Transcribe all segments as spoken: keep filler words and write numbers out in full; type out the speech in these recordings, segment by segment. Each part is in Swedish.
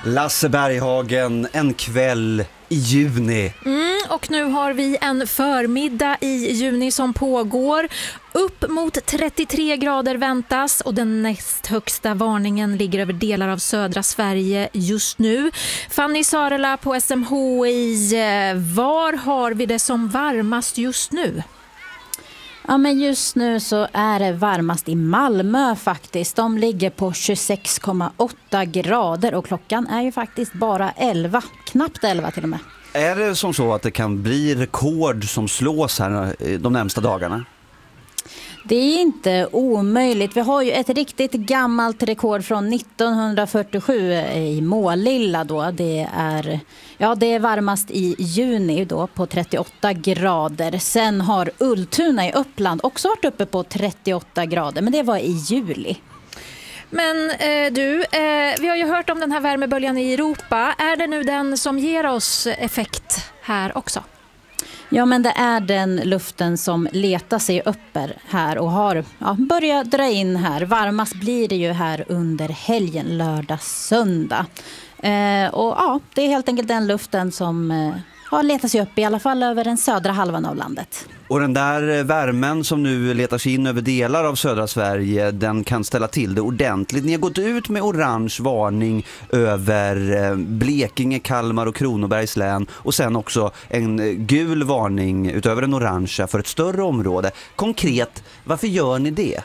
Lasse Berghagen, en kväll i juni. Mm, och nu har vi en förmiddag i juni som pågår. Upp mot trettiotre grader väntas och den näst högsta varningen ligger över delar av södra Sverige just nu. Fanny Sarela på S M H I, var har vi det som varmast just nu? Ja, men just nu så är det varmast i Malmö faktiskt. De ligger på tjugosex komma åtta grader och klockan är ju faktiskt bara elva, knappt elva till och med. Är det som så att det kan bli rekord som slås här de närmsta dagarna? Det är inte omöjligt. Vi har ju ett riktigt gammalt rekord från nittonhundrafyrtiosju i Målilla då. Det är, ja, det är varmast i juni då på trettioåtta grader. Sen har Ultuna i Uppland också varit uppe på trettioåtta grader, men det var i juli. Men eh, du, eh, vi har ju hört om den här värmeböljan i Europa. Är det nu den som ger oss effekt här också? Ja, men det är den luften som letar sig upp här och har ja, börjat dra in här. Varmast blir det ju här under helgen, lördag, söndag. Eh, och ja, det är helt enkelt den luften som eh, har letat sig upp i alla fall över den södra halvan av landet. Och den där värmen som nu letar sig in över delar av södra Sverige, den kan ställa till det ordentligt. Ni har gått ut med orange varning över Blekinge, Kalmar och Kronobergs län och sen också en gul varning utöver den orangea för ett större område. Konkret, varför gör ni det?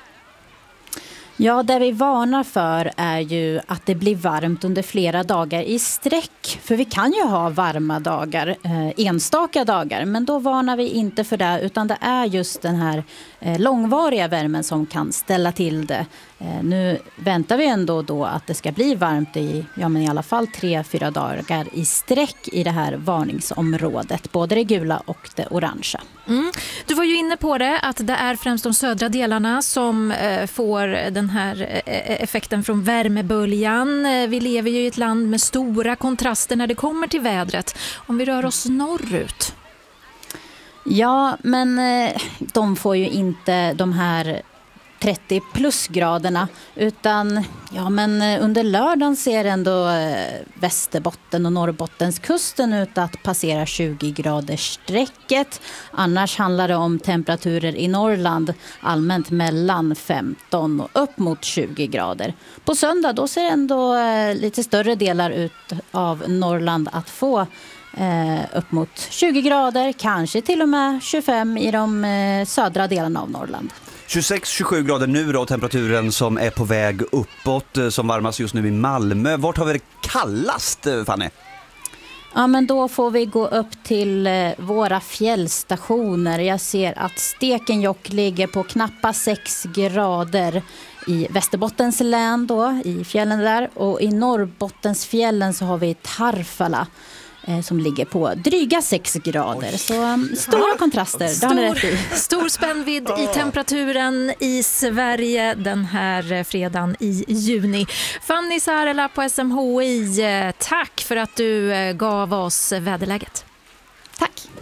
Ja, det vi varnar för är ju att det blir varmt under flera dagar i sträck. För vi kan ju ha varma dagar, eh, enstaka dagar, men då varnar vi inte för det, utan det är just den här eh, långvariga värmen som kan ställa till det. Eh, nu väntar vi ändå då att det ska bli varmt i, ja, men i alla fall tre, fyra dagar i sträck i det här varningsområdet, både det gula och det orangea. Mm. Du var ju inne på det, att det är främst de södra delarna som eh, får den här eh, effekten från värmeböljan. Eh, vi lever ju i ett land med stora kontraster när det kommer till vädret. Om vi rör oss norrut. Ja, men eh, de får ju inte de här trettio plusgraderna, utan ja, men under lördagen ser ändå Västerbotten och Norrbottenskusten ut att passera tjugo graders strecket. Annars handlar det om temperaturer i Norrland allmänt mellan femton och upp mot tjugo grader. På söndag då ser ändå lite större delar ut av Norrland att få eh, upp mot tjugo grader, kanske till och med tjugofem i de eh, södra delarna av Norrland. tjugosex till tjugosju grader nu då, temperaturen som är på väg uppåt, som varmas just nu i Malmö. Vart har vi det kallast, Fanny? Ja, men då får vi gå upp till eh, våra fjällstationer. Jag ser att Stekenjokk ligger på knappa sex grader i Västerbottens län då, i fjällen där. Och i Norrbottens fjällen så har vi Tarfala eh, som ligger på dryga sex grader. Oj. Så um, stora ja. kontraster, stor, det har ni rätt i. Stor spännvidd i temperaturen i Sverige den här fredagen i juni. Fanny Sarela på S M H I, tack för att du gav oss väderläget. Tack.